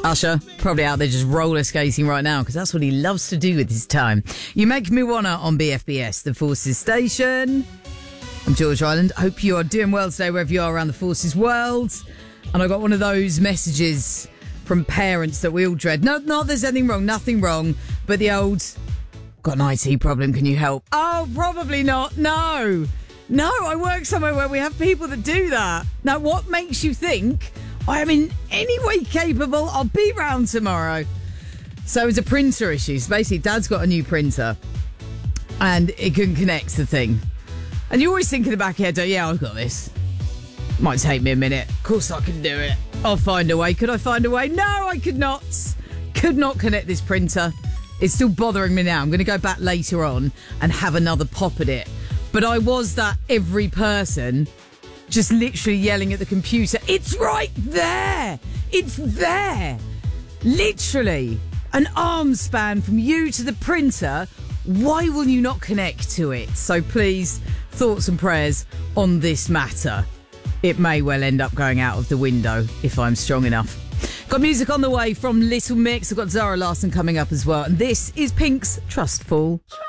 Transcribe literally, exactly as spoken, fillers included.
Usher, probably out there just roller skating right now because that's what he loves to do with his time. You Make Me Wanna on B F B S, the Forces Station. I'm George Island. Hope you are doing well today wherever you are around the Forces world. And I got one of those messages from parents that we all dread. No, not there's anything wrong, nothing wrong. But the old, got an I T problem, can you help? Oh, probably not. No. No, I work somewhere where we have people that do that. Now, what makes you think I am in any way capable? I'll be round tomorrow. So it's a printer issue. So basically, Dad's got a new printer and it couldn't connect to the thing. And you always think in the back of your head, oh, yeah, I've got this. Might take me a minute. Of course I can do it. I'll find a way. Could I find a way? No, I could not. Could not connect this printer. It's still bothering me now. I'm going to go back later on and have another pop at it. But I was that every person just literally yelling at the computer, it's right there! It's there! Literally, an arm span from you to the printer. Why will you not connect to it? So please, thoughts and prayers on this matter. It may well end up going out of the window if I'm strong enough. Got music on the way from Little Mix. I've got Zara Larsson coming up as well. And this is Pink's Trustful.